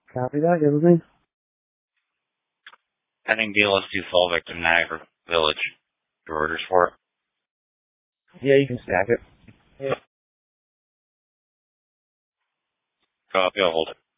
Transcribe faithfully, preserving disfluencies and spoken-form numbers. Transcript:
Copy that, everybody. Pending D L S two fall victim, Niagara Village. Your orders for it? Yeah, you can stack it. Yeah. Copy, I'll hold it.